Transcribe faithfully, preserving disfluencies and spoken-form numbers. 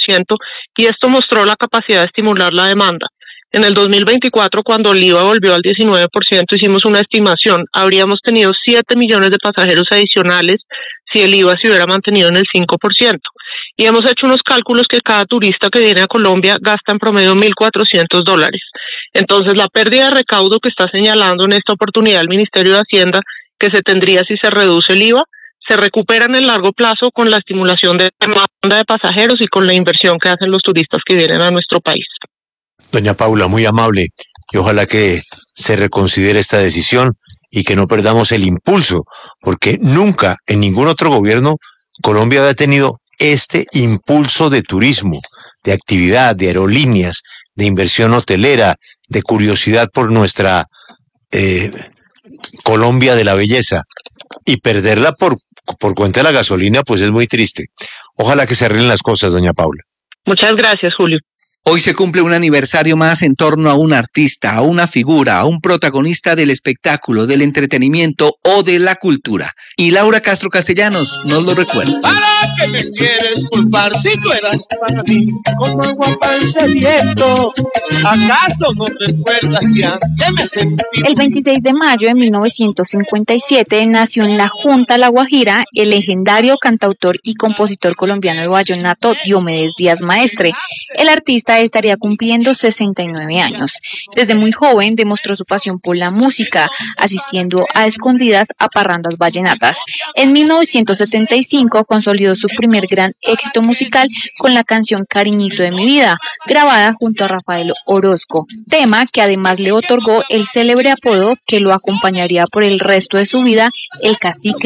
ciento, y esto mostró la capacidad de estimular la demanda. En el dos mil veinticuatro, cuando el I V A volvió al diecinueve por ciento, hicimos una estimación. Habríamos tenido siete millones de pasajeros adicionales si el I V A se hubiera mantenido en el cinco por ciento. Y hemos hecho unos cálculos que cada turista que viene a Colombia gasta en promedio mil cuatrocientos dólares. Entonces, la pérdida de recaudo que está señalando en esta oportunidad el Ministerio de Hacienda, que se tendría si se reduce el I V A, se recupera en el largo plazo con la estimulación de la demanda de pasajeros y con la inversión que hacen los turistas que vienen a nuestro país. Doña Paula, muy amable, y ojalá que se reconsidere esta decisión y que no perdamos el impulso, porque nunca en ningún otro gobierno Colombia había tenido este impulso de turismo, de actividad, de aerolíneas, de inversión hotelera, de curiosidad por nuestra eh, Colombia de la belleza, y perderla por, por cuenta de la gasolina, pues es muy triste. Ojalá que se arreglen las cosas, doña Paula. Muchas gracias, Julio. Hoy se cumple un aniversario más en torno a un artista, a una figura, a un protagonista del espectáculo, del entretenimiento o de la cultura. Y Laura Castro Castellanos nos lo recuerda. ¿Para qué me quieres culpar si tú eras para mí como agua para el sediento? ¿Acaso no recuerdas ya que me sentí? El veintiséis de mayo de mil novecientos cincuenta y siete nació en La Junta, La Guajira, el legendario cantautor y compositor colombiano de vallenato Diomedes Díaz Maestre. El artista estaría cumpliendo sesenta y nueve años. Desde muy joven demostró su pasión por la música, asistiendo a escondidas a parrandas vallenatas. En mil novecientos setenta y cinco consolidó su primer gran éxito musical con la canción Cariñito de mi vida, grabada junto a Rafael Orozco, tema que además le otorgó el célebre apodo que lo acompañaría por el resto de su vida, el Cacique